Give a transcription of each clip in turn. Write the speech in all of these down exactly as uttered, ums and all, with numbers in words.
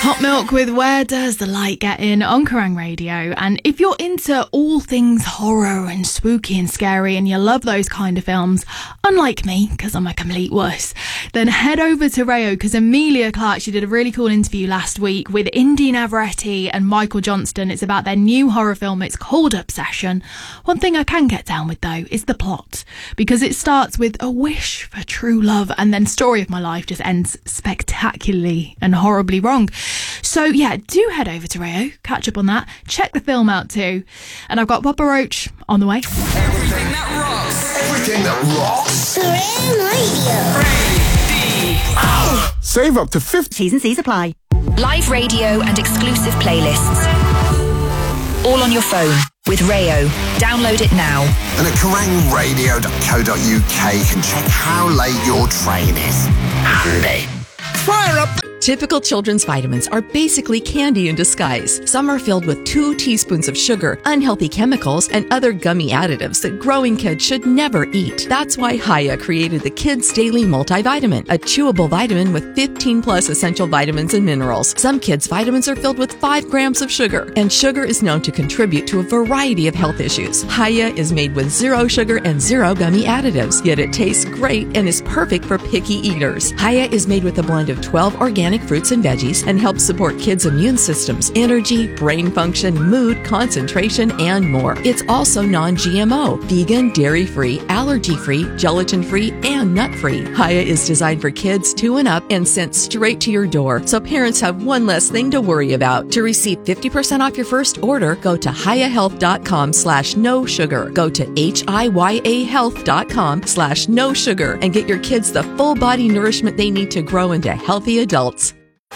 Hot Milk with Where Does the Light Get In on Kerrang Radio. And if you're into all things horror and spooky and scary and you love those kind of films, unlike me, because I'm a complete wuss, then head over to Rayo, because Emilia Clarke, she did a really cool interview last week with Indy Navarrete and Michael Johnston. It's about their new horror film. It's called Obsession. One thing I can get down with, though, is the plot, because it starts with a wish for true love and then Story of My Life just ends spectacularly and horribly wrong. So yeah, do head over to Rayo, catch up on that, check the film out too. And I've got Papa Roach on the way. Everything that rocks. Everything that rocks. Kerrang Radio. Save up to fifty. T's and C's apply. Live radio and exclusive playlists. All on your phone with Rayo. Download it now. And at kerrang radio dot co dot uk can check how late your train is. Handy. Fire up! Typical children's vitamins are basically candy in disguise. Some are filled with two teaspoons of sugar, unhealthy chemicals, and other gummy additives that growing kids should never eat. That's why Hiya created the Kids Daily Multivitamin, a chewable vitamin with fifteen plus essential vitamins and minerals. Some kids' vitamins are filled with five grams of sugar, and sugar is known to contribute to a variety of health issues. Hiya is made with zero sugar and zero gummy additives, yet it tastes great and is perfect for picky eaters. Hiya is made with a blend of twelve organic fruits and veggies and helps support kids' immune systems, energy, brain function, mood, concentration, and more. It's also non-G M O, vegan, dairy-free, allergy-free, gelatin-free, and nut-free. Hiya is designed for kids two and up and sent straight to your door, so parents have one less thing to worry about. To receive fifty percent off your first order, go to hiyahealth.com slash no sugar. Go to H-I-Y-A health.com slash no sugar and get your kids the full body nourishment they need to grow into healthy adults.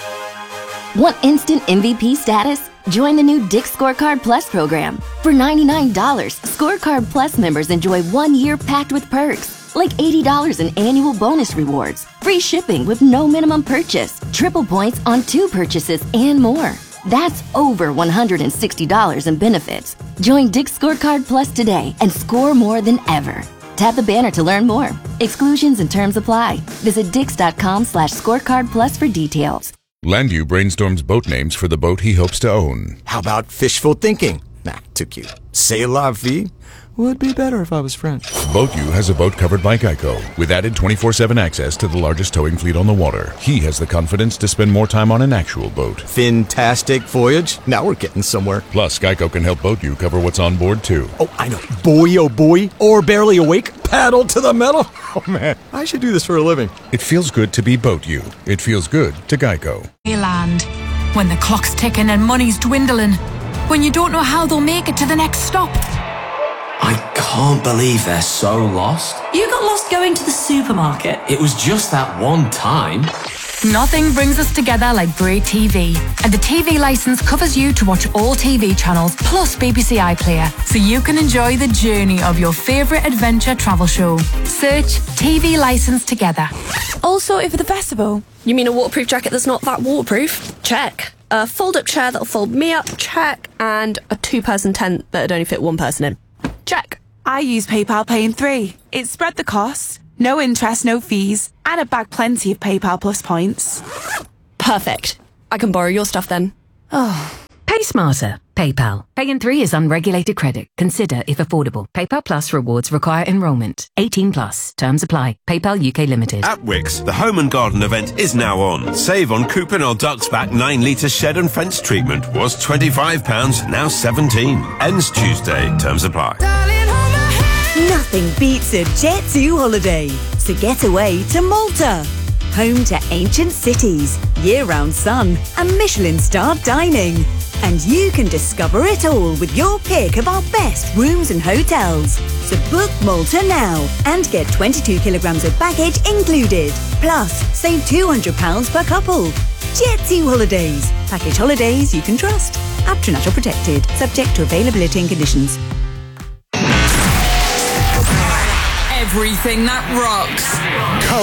Want instant M V P status? Join the new Dick's Scorecard Plus program. For ninety-nine dollars, Scorecard Plus members enjoy one year packed with perks, like eighty dollars in annual bonus rewards, free shipping with no minimum purchase, triple points on two purchases, and more. That's over one hundred sixty dollars in benefits. Join Dick's Scorecard Plus today and score more than ever. Tap the banner to learn more. Exclusions and terms apply. Visit dix.com slash scorecard plus for details. Landu brainstorms boat names for the boat he hopes to own. How about fishful thinking? Nah, too cute. C'est la vie? Would be better if I was French. BoatU has a boat covered by Geico, with added twenty-four seven access to the largest towing fleet on the water. He has the confidence to spend more time on an actual boat. Fantastic voyage. Now we're getting somewhere. Plus, Geico can help BoatU cover what's on board, too. Oh, I know. Boy, oh boy. Or barely awake. Paddle to the metal. Oh, man. I should do this for a living. It feels good to be BoatU. It feels good to Geico. Land. When the clock's ticking and money's dwindling. When you don't know how they'll make it to the next stop. I can't believe they're so lost. You got lost going to the supermarket. It was just that one time. Nothing brings us together like Bray T V. And the T V licence covers you to watch all T V channels plus B B C iPlayer, so you can enjoy the journey of your favourite adventure travel show. Search T V licence together. Also, if for the festival. You mean a waterproof jacket that's not that waterproof? Check. A fold-up chair that'll fold me up? Check. And a two-person tent that'd only fit one person in? Check. I use PayPal Pay in three. It spread the costs, no interest, no fees, and I bagged plenty of PayPal Plus points. Perfect. I can borrow your stuff then. Oh. Pay smarter. PayPal. Pay in three is unregulated credit. Consider if affordable. PayPal Plus rewards require enrolment. eighteen plus. Terms apply. PayPal U K Limited. At Wickes, the Home and Garden event is now on. Save on Cuprinol Ducksback nine litre shed and fence treatment. Was twenty-five pounds, now seventeen. Ends Tuesday. Terms apply. Nothing beats a Jet two holiday. So get away to Malta. Home to ancient cities, year-round sun, and Michelin-starred dining. And you can discover it all with your pick of our best rooms and hotels. So book Malta now and get twenty-two kilograms of baggage included. Plus, save two hundred pounds per couple. Jet two Holidays. Package holidays you can trust. Aptronatural protected. Subject to availability and conditions. Everything that rocks.